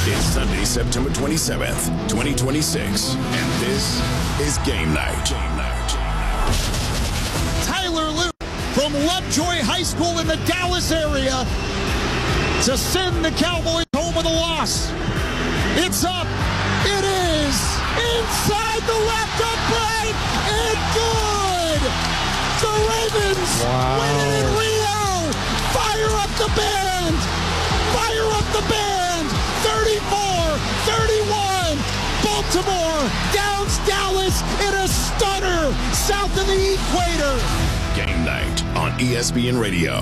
It's Sunday, September 27th, 2026, and this is Game Night. Tyler Luke from Lovejoy High School in the Dallas area to send the Cowboys home with a loss. It's up. It is inside the left upright and good. The Ravens win it in Rio. Fire up the band. Fire up the band. 34-31. Baltimore downs Dallas in a stunner south of the equator. Game Night on ESPN Radio.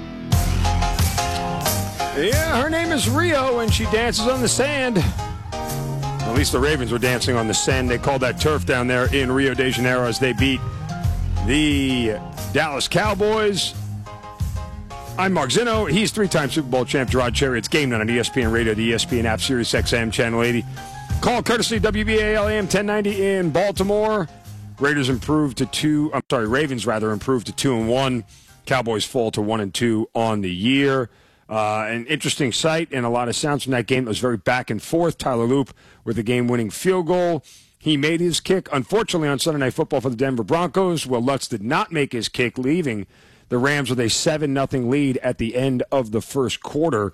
Yeah, her name is Rio, and she dances on the sand. At least the Ravens were dancing on the sand. They called that turf down there in Rio de Janeiro as they beat the Dallas Cowboys. I'm Mark Zinno. He's three-time Super Bowl champ Gerard Cherry. It's Game Night on ESPN Radio, the ESPN app, Sirius XM, Channel 80. Call courtesy WBAL AM 1090 in Baltimore. Ravens improved to 2-1. Cowboys fall to 1-2 on the year. An interesting sight and a lot of sounds from that game. It was very back and forth. Tyler Loop with the game-winning field goal. He made his kick, unfortunately, on Sunday Night Football for the Denver Broncos. Will Lutz did not make his kick, leaving the Rams with a 7-0 lead at the end of the first quarter.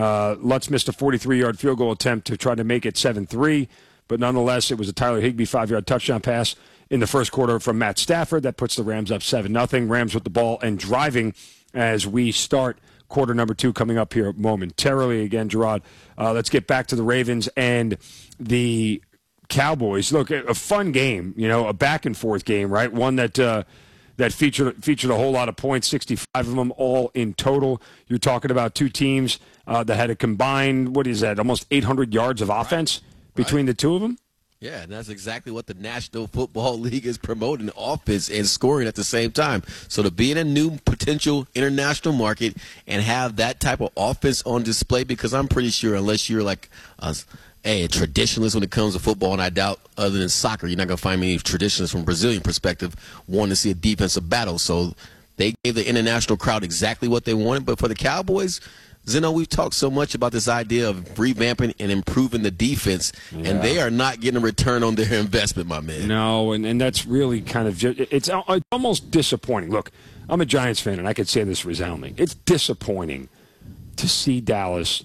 Lutz missed a 43-yard field goal attempt to try to make it 7-3, but nonetheless, it was a Tyler Higbee 5-yard touchdown pass in the first quarter from Matt Stafford that puts the Rams up 7-0. Rams with the ball and driving as we start quarter number 2 coming up here momentarily. Again, Gerard, let's get back to the Ravens and the Cowboys. Look, a fun game, a back-and-forth game, right? One that featured a whole lot of points, 65 of them all in total. You're talking about two teams that had a combined, almost 800 yards of offense between the two of them? Yeah, and that's exactly what the National Football League is promoting, offense and scoring at the same time. So to be in a new potential international market and have that type of offense on display, because I'm pretty sure unless you're like a traditionalist when it comes to football, and I doubt other than soccer, you're not going to find many traditionalists from a Brazilian perspective wanting to see a defensive battle. So they gave the international crowd exactly what they wanted. But for the Cowboys, Zeno, we've talked so much about this idea of revamping and improving the defense, and they are not getting a return on their investment, my man. No, and that's really kind of it's almost disappointing. Look, I'm a Giants fan, and I could say this resoundingly. It's disappointing to see Dallas,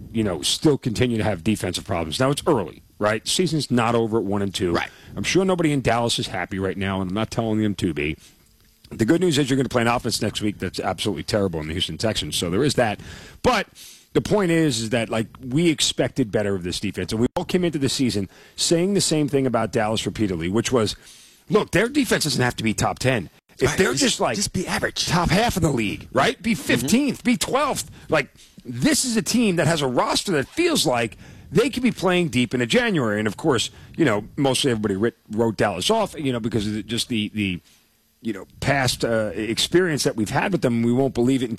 still continue to have defensive problems. Now, it's early, right? The season's not over at 1-2. Right. I'm sure nobody in Dallas is happy right now, and I'm not telling them to be. The good news is you're going to play an offense next week that's absolutely terrible in the Houston Texans, so there is that. But the point is that, we expected better of this defense, and we all came into the season saying the same thing about Dallas repeatedly, which was, look, their defense doesn't have to be top 10. If they're just be average, top half of the league, right? Be 15th, be 12th. This is a team that has a roster that feels like they could be playing deep into January. And, of course, mostly everybody wrote Dallas off, because of just the past experience that we've had with them. We won't believe it until